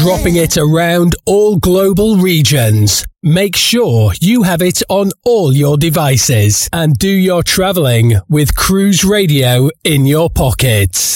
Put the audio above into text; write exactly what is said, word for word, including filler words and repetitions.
dropping it around all global regions. Make sure you have it on all your devices and do your traveling with Cruise Radio in your pockets.